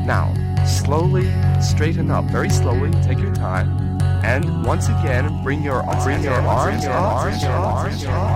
Now, slowly straighten up, very slowly, take your time. And once again, bring your arms up.